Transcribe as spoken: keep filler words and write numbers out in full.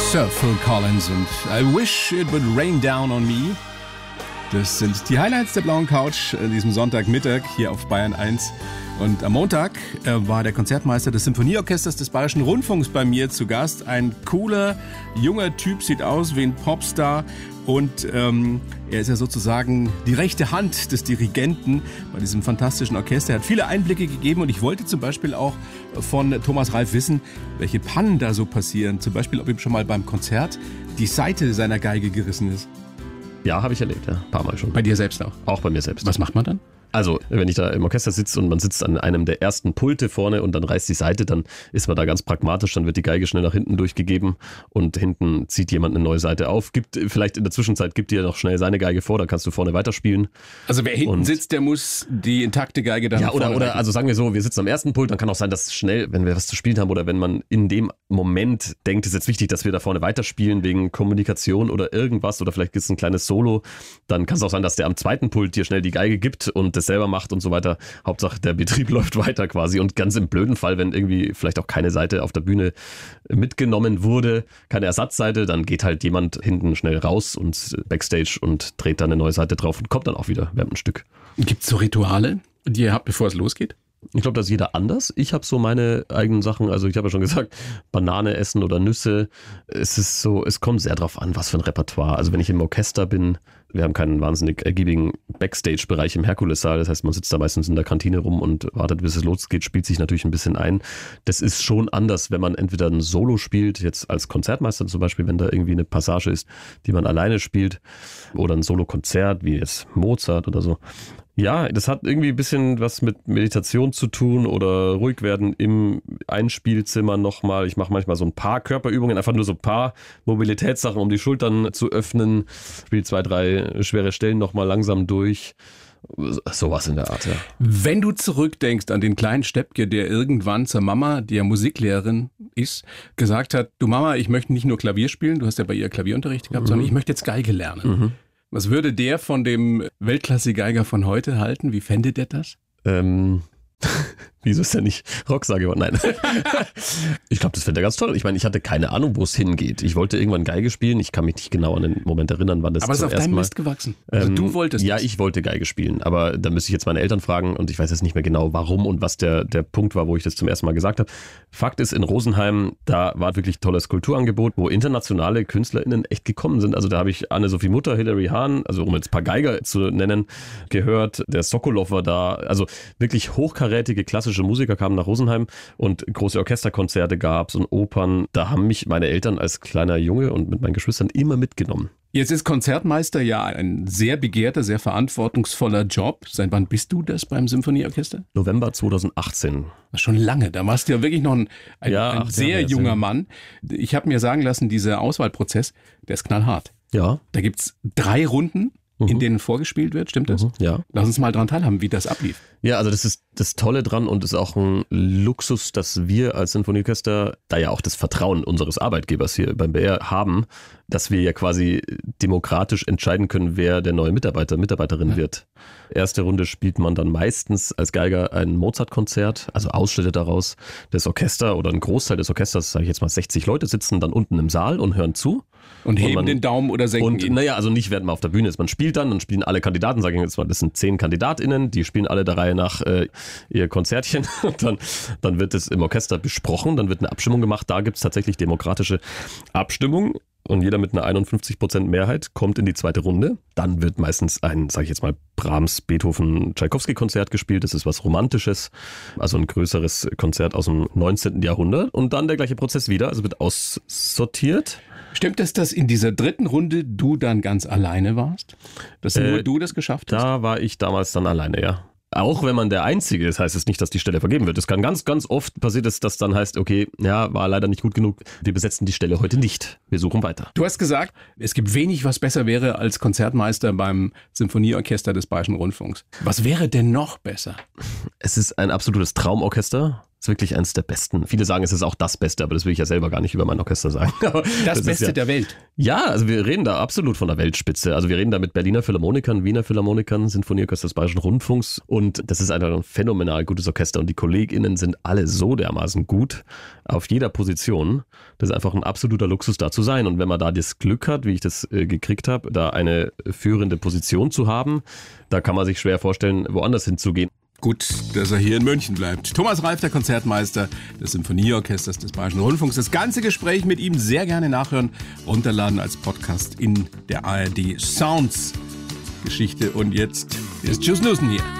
Sir Phil Collins und I Wish It Would Rain Down on Me. Das sind die Highlights der blauen Couch an diesem Sonntagmittag hier auf Bayern eins. Und am Montag äh, war der Konzertmeister des Symphonieorchesters des Bayerischen Rundfunks bei mir zu Gast. Ein cooler, junger Typ, sieht aus wie ein Popstar. Und ähm, er ist ja sozusagen die rechte Hand des Dirigenten bei diesem fantastischen Orchester. Er hat viele Einblicke gegeben und ich wollte zum Beispiel auch von Thomas Reif wissen, welche Pannen da so passieren. Zum Beispiel, ob ihm schon mal beim Konzert die Saite seiner Geige gerissen ist. Ja, habe ich erlebt, ja. Ein paar Mal schon. Bei dir selbst auch? Auch bei mir selbst. Was macht man dann? Also, wenn ich da im Orchester sitze und man sitzt an einem der ersten Pulte vorne und dann reißt die Seite, dann ist man da ganz pragmatisch, dann wird die Geige schnell nach hinten durchgegeben und hinten zieht jemand eine neue Seite auf. Gibt vielleicht in der Zwischenzeit, gibt dir noch schnell seine Geige vor, dann kannst du vorne weiterspielen. Also wer hinten und sitzt, der muss die intakte Geige dann Ja, oder, vorne oder reichen. also sagen wir so, wir sitzen am ersten Pult, dann kann auch sein, dass schnell, wenn wir was zu spielen haben oder wenn man in dem Moment denkt, es ist jetzt wichtig, dass wir da vorne weiterspielen wegen Kommunikation oder irgendwas oder vielleicht gibt es ein kleines Solo, dann kann es auch sein, dass der am zweiten Pult dir schnell die Geige gibt und das selber macht und so weiter. Hauptsache der Betrieb läuft weiter quasi und ganz im blöden Fall, wenn irgendwie vielleicht auch keine Seite auf der Bühne mitgenommen wurde, keine Ersatzseite, dann geht halt jemand hinten schnell raus und Backstage und dreht dann eine neue Seite drauf und kommt dann auch wieder während ein Stück. Gibt es so Rituale, die ihr habt, bevor es losgeht? Ich glaube, da ist jeder anders. Ich habe so meine eigenen Sachen, also ich habe ja schon gesagt, Banane essen oder Nüsse. Es ist so, es kommt sehr drauf an, was für ein Repertoire. Also wenn ich im Orchester bin, wir haben keinen wahnsinnig ergiebigen Backstage-Bereich im Herkulessaal, das heißt, man sitzt da meistens in der Kantine rum und wartet, bis es losgeht, spielt sich natürlich ein bisschen ein. Das ist schon anders, wenn man entweder ein Solo spielt, jetzt als Konzertmeister zum Beispiel, wenn da irgendwie eine Passage ist, die man alleine spielt, oder ein Solo-Konzert, wie jetzt Mozart oder so. Ja, das hat irgendwie ein bisschen was mit Meditation zu tun oder ruhig werden im Einspielzimmer nochmal. Ich mache manchmal so ein paar Körperübungen, einfach nur so ein paar Mobilitätssachen, um die Schultern zu öffnen. Spiele zwei, drei schwere Stellen nochmal langsam durch. Sowas in der Art, ja. Wenn du zurückdenkst an den kleinen Steppke, der irgendwann zur Mama, die ja Musiklehrerin ist, gesagt hat, du Mama, ich möchte nicht nur Klavier spielen, du hast ja bei ihr Klavierunterricht gehabt, mhm. sondern ich möchte jetzt Geige lernen. Mhm. Was würde der von dem Weltklasse-Geiger von heute halten? Wie fände der das? Ähm, wieso ist der nicht Rockstar geworden? Nein. Ich glaube, das fände er ganz toll. Ich meine, ich hatte keine Ahnung, wo es hingeht. Ich wollte irgendwann Geige spielen. Ich kann mich nicht genau an den Moment erinnern, wann das aber zum es ist auf deinem Mal... Mist gewachsen. Also ähm, du wolltest Ja, das. ich wollte Geige spielen. Aber da müsste ich jetzt meine Eltern fragen und ich weiß jetzt nicht mehr genau, warum und was der, der Punkt war, wo ich das zum ersten Mal gesagt habe. Fakt ist, in Rosenheim, da war wirklich ein tolles Kulturangebot, wo internationale KünstlerInnen echt gekommen sind. Also da habe ich Anne-Sophie Mutter, Hilary Hahn, also um jetzt ein paar Geiger zu nennen, gehört. Der Sokolov war da. Also wirklich hochkarätige klassische Musiker kamen nach Rosenheim und große Orchesterkonzerte gab's und Opern. Da haben mich meine Eltern als kleiner Junge und mit meinen Geschwistern immer mitgenommen. Jetzt ist Konzertmeister ja ein sehr begehrter, sehr verantwortungsvoller Job. Seit wann bist du das beim Symphonieorchester? November zweitausendachtzehn. Schon lange. Da warst du ja wirklich noch ein, ein, ja, ein ach, sehr ja, junger ja. Mann. Ich habe mir sagen lassen, dieser Auswahlprozess, der ist knallhart. Ja. Da gibt's drei Runden, mhm. in denen vorgespielt wird. Stimmt das? Mhm, ja. Lass uns mal daran teilhaben, wie das ablief. Ja, also das ist das Tolle dran und ist auch ein Luxus, dass wir als Sinfonieorchester, da ja auch das Vertrauen unseres Arbeitgebers hier beim B R haben, dass wir ja quasi demokratisch entscheiden können, wer der neue Mitarbeiter, Mitarbeiterin ja. wird. Erste Runde spielt man dann meistens als Geiger ein Mozart-Konzert, also Ausschnitte daraus. Das Orchester oder ein Großteil des Orchesters, sage ich jetzt mal sechzig Leute, sitzen dann unten im Saal und hören zu. Und heben und man, den Daumen oder senken und, ihn. Naja, also nicht, während man auf der Bühne ist. Man spielt dann, dann spielen alle Kandidaten, sage ich jetzt mal, das sind zehn KandidatInnen, die spielen alle der Reihe nach äh, ihr Konzertchen. Und dann, dann wird es im Orchester besprochen, dann wird eine Abstimmung gemacht. Da gibt es tatsächlich demokratische Abstimmung. Und jeder mit einer einundfünfzig Prozent Mehrheit kommt in die zweite Runde. Dann wird meistens ein, sage ich jetzt mal, Brahms, Beethoven, Tschaikowski-Konzert gespielt. Das ist was Romantisches, also ein größeres Konzert aus dem neunzehnten Jahrhundert. Und dann der gleiche Prozess wieder, also wird aussortiert. Stimmt es, dass in dieser dritten Runde du dann ganz alleine warst? Dass äh, nur du das geschafft hast? Da war ich damals dann alleine, ja. Auch wenn man der Einzige ist, heißt es nicht, dass die Stelle vergeben wird. Es kann ganz, ganz oft passiert es, dass dann heißt, okay, ja, war leider nicht gut genug. Wir besetzen die Stelle heute nicht. Wir suchen weiter. Du hast gesagt, es gibt wenig, was besser wäre als Konzertmeister beim Symphonieorchester des Bayerischen Rundfunks. Was wäre denn noch besser? Es ist ein absolutes Traumorchester. ist wirklich eines der besten. Viele sagen, es ist auch das Beste, aber das will ich ja selber gar nicht über mein Orchester sagen. Das, das Beste ja, der Welt. Ja, also wir reden da absolut von der Weltspitze. Also wir reden da mit Berliner Philharmonikern, Wiener Philharmonikern, Sinfonieorchester des Bayerischen Rundfunks und das ist einfach ein phänomenal gutes Orchester und die KollegInnen sind alle so dermaßen gut auf jeder Position. Das ist einfach ein absoluter Luxus, da zu sein. Und wenn man da das Glück hat, wie ich das äh, gekriegt habe, da eine führende Position zu haben, da kann man sich schwer vorstellen, woanders hinzugehen. Gut, dass er hier in München bleibt. Thomas Reif, der Konzertmeister des Symphonieorchesters des Bayerischen Rundfunks. Das ganze Gespräch mit ihm sehr gerne nachhören, runterladen als Podcast in der A R D Sounds Geschichte. Und jetzt ist Tschüss Nussen hier.